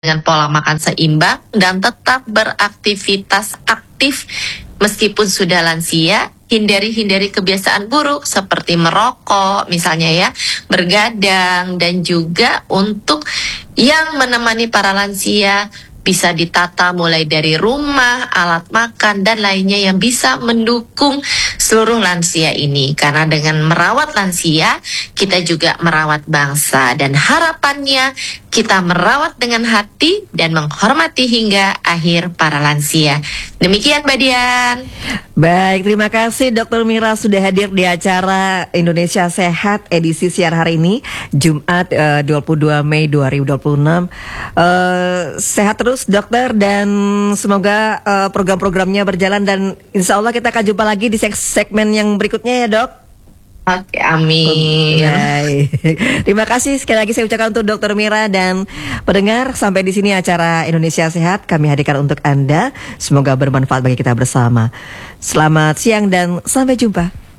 dengan pola makan seimbang dan tetap beraktivitas aktif meskipun sudah lansia. Hindari kebiasaan buruk seperti merokok misalnya ya, bergadang, dan juga untuk yang menemani para lansia bisa ditata mulai dari rumah, alat makan, dan lainnya yang bisa mendukung seluruh lansia ini. Karena dengan merawat lansia, kita juga merawat bangsa. Dan harapannya kita merawat dengan hati dan menghormati hingga akhir para lansia. Demikian Mbak Dian. Baik, terima kasih Dr. Mira sudah hadir di acara Indonesia Sehat edisi siar hari ini, Jumat 22 Mei 2026. Sehat terus dokter, dan semoga program-programnya berjalan, dan insya Allah kita akan jumpa lagi di segmen yang berikutnya ya dok. Oke, amin. Baik. Terima kasih sekali lagi saya ucapkan untuk Dr. Mira, dan pendengar, sampai di sini acara Indonesia Sehat kami hadirkan untuk Anda. Semoga bermanfaat bagi kita bersama. Selamat siang dan sampai jumpa.